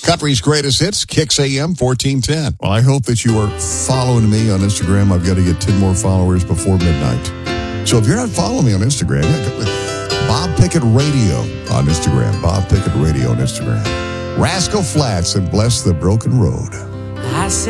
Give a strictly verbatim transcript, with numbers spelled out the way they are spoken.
Country's Greatest Hits, Kicks A M fourteen ten. Well, I hope that you are following me on Instagram. I've got to get ten more followers before midnight. So if you're not following me on Instagram, Bob Pickett Radio on Instagram. Bob Pickett Radio on Instagram. Rascal Flatts and Bless the Broken Road. I said